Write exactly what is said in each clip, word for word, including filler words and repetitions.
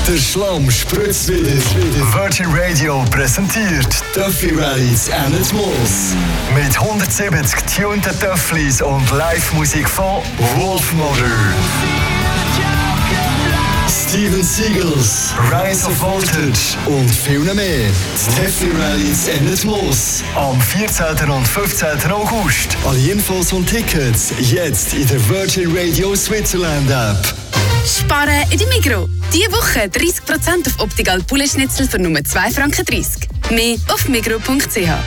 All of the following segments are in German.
Der Schlamm spritzt wieder. Virgin Radio präsentiert Töffli Rallies and Moss. Mit hundertsiebzig tunten Töfflis und Live-Musik von Wolfmother, Steven Seagulls, Rise of Voltage und viel mehr. Die Töffli Rallies and Moss. Am vierzehnten und fünfzehnten August. Alle Infos und Tickets jetzt in der Virgin Radio Switzerland App. Sparen in der Migros. Diese Woche dreißig Prozent auf Optical Poulet-Schnitzel für nur zwei Franken dreißig. Mehr auf migros punkt c h.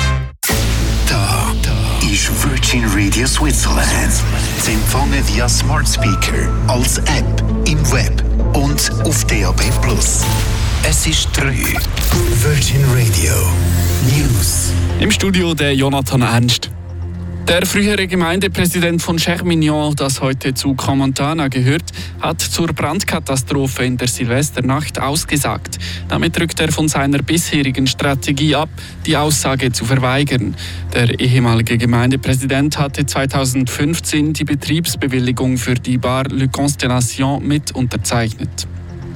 Da, da ist Virgin Radio Switzerland. Sie empfangen via Smart Speaker, als App, im Web und auf D A B plus. Es ist drei. Virgin Radio News. Im Studio der Jonathan Ernst. Der frühere Gemeindepräsident von Chermignon, das heute zu Crans-Montana gehört, hat zur Brandkatastrophe in der Silvesternacht ausgesagt. Damit rückt er von seiner bisherigen Strategie ab, die Aussage zu verweigern. Der ehemalige Gemeindepräsident hatte zweitausendfünfzehn die Betriebsbewilligung für die Bar Le Constellation mit unterzeichnet.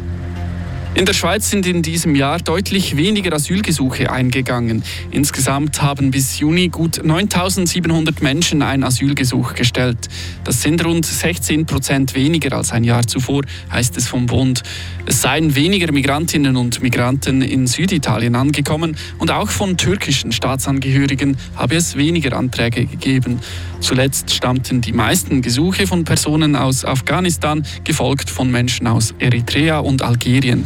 In der Schweiz sind in diesem Jahr deutlich weniger Asylgesuche eingegangen. Insgesamt haben bis Juni gut neuntausendsiebenhundert Menschen ein Asylgesuch gestellt. Das sind rund sechzehn Prozent weniger als ein Jahr zuvor, heißt es vom Bund. Es seien weniger Migrantinnen und Migranten in Süditalien angekommen und auch von türkischen Staatsangehörigen habe es weniger Anträge gegeben. Zuletzt stammten die meisten Gesuche von Personen aus Afghanistan, gefolgt von Menschen aus Eritrea und Algerien.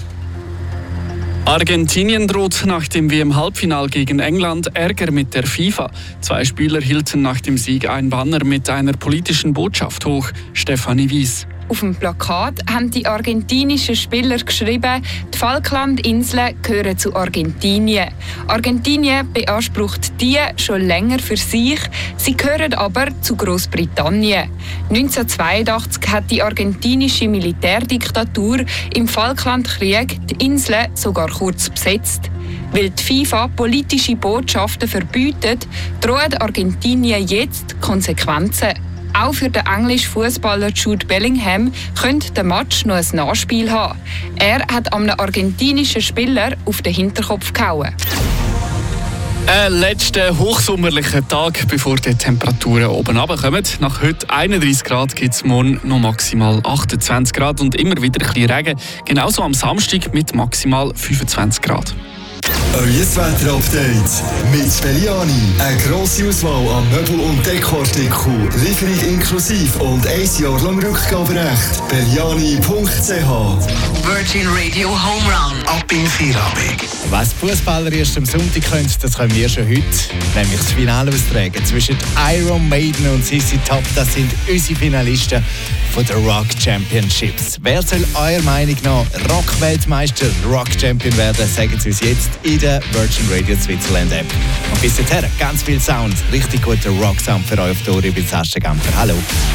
Argentinien droht nach dem W M-Halbfinal gegen England Ärger mit der FIFA. Zwei Spieler hielten nach dem Sieg ein Banner mit einer politischen Botschaft hoch. Stefanie Wies. Auf dem Plakat haben die argentinischen Spieler geschrieben, die Falklandinseln gehören zu Argentinien. Argentinien beansprucht die schon länger für sich, sie gehören aber zu Großbritannien. neunzehnhundertzweiundachtzig hat die argentinische Militärdiktatur im Falklandkrieg die Inseln sogar kurz besetzt. Weil die FIFA politische Botschaften verbietet, drohen Argentinien jetzt Konsequenzen. Auch für den englischen Fußballer Jude Bellingham könnte der Match noch ein Nachspiel haben. Er hat einem argentinischen Spieler auf den Hinterkopf gehauen. Ein letzter hochsommerlicher Tag, bevor die Temperaturen oben runterkommen. Nach heute einunddreißig Grad gibt es morgen noch maximal achtundzwanzig Grad und immer wieder ein bisschen Regen. Genauso am Samstag mit maximal fünfundzwanzig Grad. Euer Wetter-Update mit Belliani. Eine grosse Auswahl an Möbel- und Dekoartikeln. Lieferung inklusive und ein Jahr lang Rückgaberecht. Belliani punkt c h. Virgin Radio Home Run ab in Feierabend. Was Fußballer erst am Sonntag können, das können wir schon heute. Nämlich das Finale austragen zwischen Iron Maiden und Z Z Top. Das sind unsere Finalisten von der Rock Championships. Wer soll eurer Meinung nach Rock-Weltmeister, Rock-Champion werden? Sagen Sie uns jetzt in der Virgin Radio Switzerland App. Und bis dahin ganz viel Sound, richtig guter Rock-Sound für euch auf die Ohren. Ich bin Sascha Gamper. Hallo.